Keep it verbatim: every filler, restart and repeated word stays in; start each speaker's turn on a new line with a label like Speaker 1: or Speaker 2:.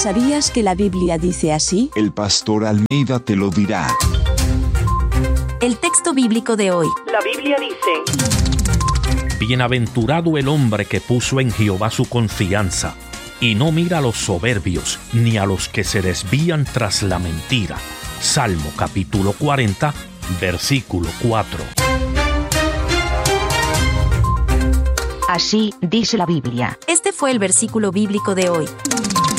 Speaker 1: ¿Sabías que la Biblia dice así?
Speaker 2: El pastor Almeida te lo dirá.
Speaker 3: El texto bíblico de hoy.
Speaker 4: La Biblia dice:
Speaker 5: Bienaventurado el hombre que puso en Jehová su confianza, y no mira a los soberbios, ni a los que se desvían tras la mentira. Salmo capítulo cuarenta, versículo cuatro.
Speaker 6: Así dice la Biblia.
Speaker 3: Este fue el versículo bíblico de hoy.